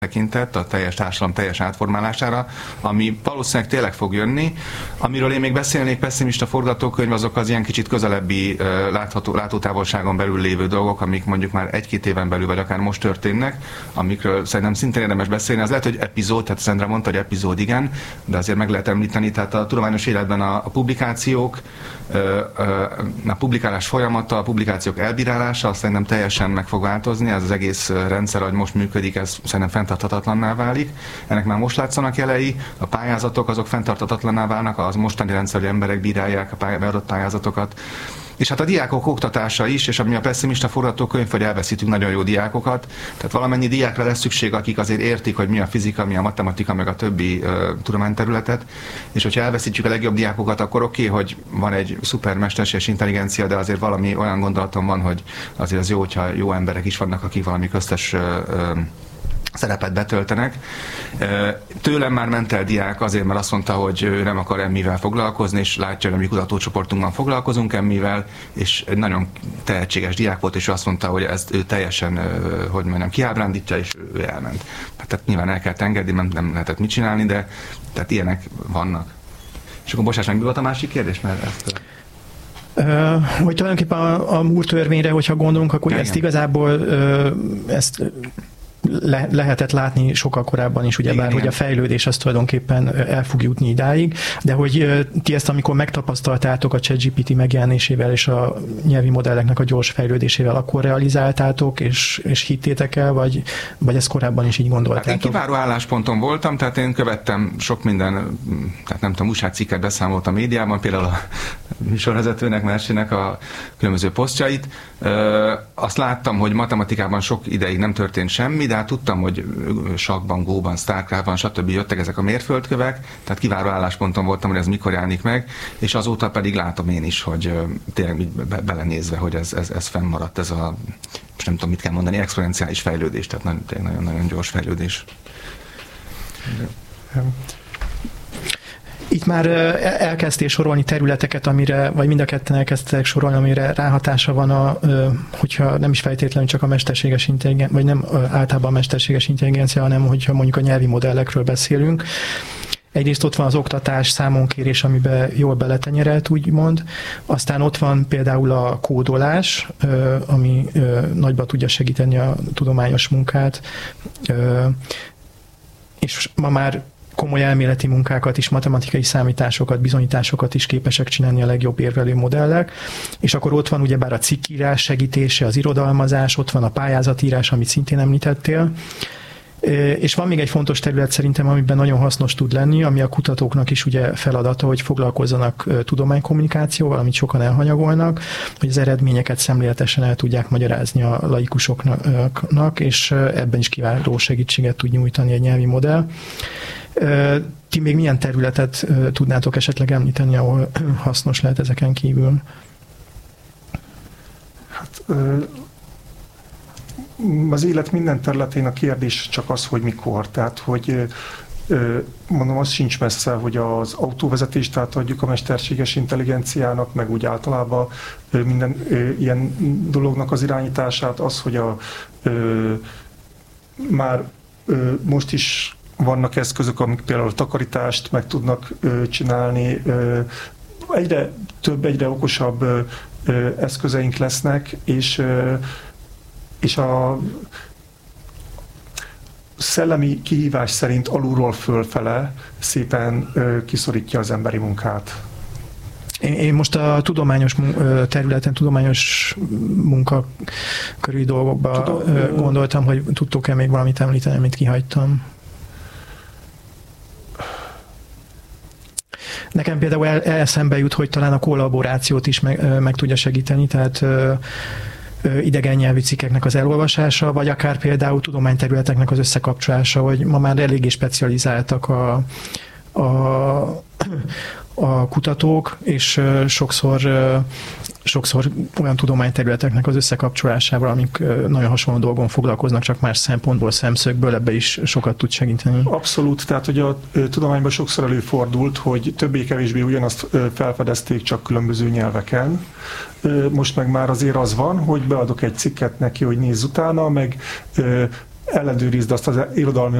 tekintett a teljes társadalom teljes átformálására, ami valószínűleg tényleg fog jönni. Amiről én még beszélnék, pessimista forgatókönyv, azok az ilyen kicsit közelebbi látótávolságon belül lévő dolgok, amik mondjuk már 1-2 éven belül, vagy akár most történnek, amikről szerintem szintén érdemes beszélni. Az lehet, hogy epizód, tehát Szendra mondta, hogy epizód igen, de azért meg lehet említeni, tehát a tudományos életben a publikációk, a publikálás folyamata, a publikációk elbírálása, azt szerintem teljesen meg fog változni, ez az egész rendszer, ahogy most működik, ez szerintem fenntarthatatlanná válik. Ennek már most látszanak jelei, a pályázatok azok fenntarthatatlanná válnak, az mostani rendszer, hogy emberek bírálják a beadott pályázatokat. És hát a diákok oktatása is, és ami a pessimista forgatókönyv, hogy elveszítünk nagyon jó diákokat. Tehát valamennyi diákra lesz szükség, akik azért értik, hogy mi a fizika, mi a matematika, meg a többi tudományterületet. És hogyha elveszítjük a legjobb diákokat, akkor oké, hogy van egy szuper mesterséges intelligencia, de azért valami olyan gondolatom van, hogy azért az jó, hogyha jó emberek is vannak, akik valami köztes szerepet betöltenek. Tőlem már ment el diák azért, mert azt mondta, hogy ő nem akar emmivel foglalkozni, és látja, hogy a mi kutatócsoportunkban foglalkozunk emmivel, és egy nagyon tehetséges diák volt, és ő azt mondta, hogy ezt ő teljesen, hogy mondjam, kiábrándítja, és ő elment. Tehát nyilván el kell engedni, nem lehetett mit csinálni, de tehát ilyenek vannak. És akkor bocsáss meg, mi volt a másik kérdés? Mert ezt... hogy tulajdonképpen a Moore törvényre, hogyha gondolunk, akkor ezt igazából ezt lehetett látni sokkal korábban is, ugyebár, hogy a fejlődés az tulajdonképpen el fog jutni idáig, de hogy ti ezt, amikor megtapasztaltátok a ChatGPT megjelenésével és a nyelvi modelleknek a gyors fejlődésével, akkor realizáltátok és hittétek el, vagy ezt korábban is így gondoltátok? Hát én kiváló állásponton voltam, tehát én követtem sok minden, tehát nem tudom, újságcikket beszámolt a médiában, például a műsorvezetőnek, Mersinek a különböző posztjait. Azt láttam, hogy matematikában sok ideig nem történt semmi, de hát tudtam, hogy sakkban, góban, Starcraftban, stb. Jöttek ezek a mérföldkövek, tehát kiváló állásponton voltam, hogy ez mikor jelenik meg, és azóta pedig látom én is, hogy tényleg belenézve, hogy ez fennmaradt, ez a, most nem tudom, mit kell mondani, exponenciális fejlődés, tehát nagyon-nagyon gyors fejlődés. Itt már elkezdtél sorolni területeket, amire, vagy mind a ketten elkezdtek sorolni, amire ráhatása van, hogyha nem is feltétlenül csak a mesterséges intelligencia, vagy nem általában a mesterséges intelligencia, hanem hogyha mondjuk a nyelvi modellekről beszélünk. Egyrészt ott van az oktatás, számonkérés, amiben jól beletenyerelt, úgymond. Aztán ott van például a kódolás, ami nagyban tudja segíteni a tudományos munkát. És ma már komoly elméleti munkákat is, matematikai számításokat, bizonyításokat is képesek csinálni a legjobb érvelő modellek. És akkor ott van ugyebár a cikkírás segítése, az irodalmazás, ott van a pályázatírás, amit szintén említettél. És van még egy fontos terület szerintem, amiben nagyon hasznos tud lenni, ami a kutatóknak is ugye feladata, hogy foglalkozzanak tudománykommunikációval, amit sokan elhanyagolnak, hogy az eredményeket szemléletesen el tudják magyarázni a laikusoknak, és ebben is kiváló segítséget tud nyújtani egy nyelvi modell. Ti még milyen területet tudnátok esetleg említeni, ahol hasznos lehet ezeken kívül? Hát az élet minden területén a kérdés csak az, hogy mikor. Tehát, hogy mondom, az sincs messze, hogy az autóvezetést átadjuk a mesterséges intelligenciának, meg úgy általában minden ilyen dolognak az irányítását, az, hogy már most is vannak eszközök, amik például takarítást meg tudnak csinálni. Egyre több, egyre okosabb eszközeink lesznek, és a szellemi kihívás szerint alulról fölfele szépen kiszorítja az emberi munkát. Én most a tudományos területen, tudományos munka körüli dolgokba gondoltam, hogy tudtok-e még valamit említeni, amit kihagytam. Nekem például eszembe jut, hogy talán a kollaborációt is meg tudja segíteni, tehát idegen nyelvű cikkeknek az elolvasása, vagy akár például tudományterületeknek az összekapcsolása, hogy ma már eléggé specializáltak a kutatók, és sokszor olyan tudományterületeknek az összekapcsolásával, amik nagyon hasonló dolgon foglalkoznak, csak más szempontból, szemszögből, ebbe is sokat tud segíteni. Abszolút, tehát hogy a tudományban sokszor előfordult, hogy többé-kevésbé ugyanazt felfedezték, csak különböző nyelveken. Most meg már azért az van, hogy beadok egy cikket neki, hogy nézz utána, meg ellenőrizd azt az irodalmi